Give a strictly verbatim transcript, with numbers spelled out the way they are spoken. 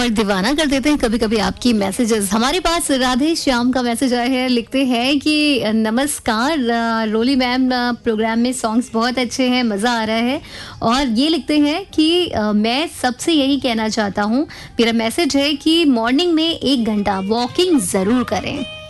और दीवाना कर देते हैं कभी कभी आपकी मैसेजेस। हमारे पास राधे श्याम का मैसेज आया है, लिखते हैं कि नमस्कार रोली मैम, प्रोग्राम में सॉन्ग्स बहुत अच्छे हैं, मज़ा आ रहा है। और ये लिखते हैं कि अ, मैं सबसे यही कहना चाहता हूँ, मेरा मैसेज है कि मॉर्निंग में एक घंटा वॉकिंग ज़रूर करें।